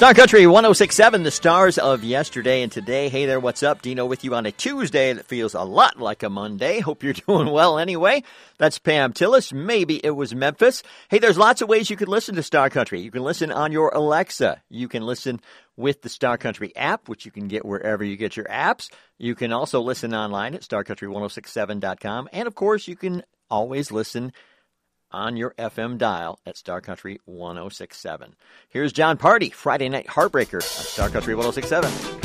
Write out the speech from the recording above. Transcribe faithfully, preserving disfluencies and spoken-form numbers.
Star Country one oh six point seven, the stars of yesterday and today. Hey there, what's up? Dino with you on a Tuesday that feels a lot like a Monday. Hope you're doing well anyway. That's Pam Tillis. Maybe it was Memphis. Hey, there's lots of ways you can listen to Star Country. You can listen on your Alexa. You can listen with the Star Country app, which you can get wherever you get your apps. You can also listen online at star country one oh six seven dot com. And, of course, you can always listen on your F M dial at Star Country one oh six point seven. Here's John Party, Friday Night Heartbreaker on Star Country one oh six point seven.